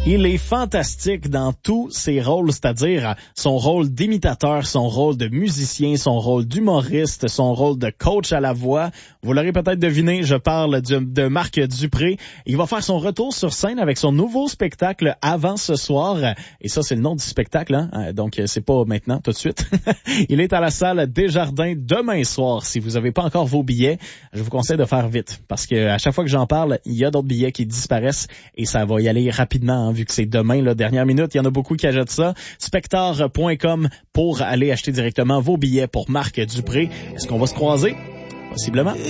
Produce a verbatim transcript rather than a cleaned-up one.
Il est fantastique dans tous ses rôles, c'est-à-dire son rôle d'imitateur, son rôle de musicien, son rôle d'humoriste, son rôle de coach à la voix. Vous l'aurez peut-être deviné, je parle de, de Marc Dupré. Il va faire son retour sur scène avec son nouveau spectacle Avant ce soir. Et ça, c'est le nom du spectacle, hein? Donc c'est pas maintenant, tout de suite. Il est à la salle Desjardins demain soir. Si vous n'avez pas encore vos billets, je vous conseille de faire vite parce que à chaque fois que j'en parle, il y a d'autres billets qui disparaissent et ça va y aller rapidement, hein, vu que c'est demain, là, dernière minute. Il y en a beaucoup qui achètent ça. Spector point com pour aller acheter directement vos billets pour Marc Dupré. Est-ce qu'on va se croiser? Possiblement.